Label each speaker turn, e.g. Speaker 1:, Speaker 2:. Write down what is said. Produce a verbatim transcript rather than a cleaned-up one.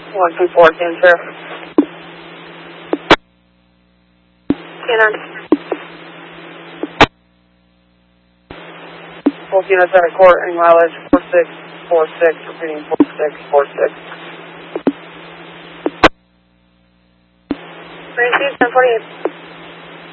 Speaker 1: one two four, Cancer. Canine. Full units at a court and mileage four six four six, repeating four six four six. Receive ten forty-eight.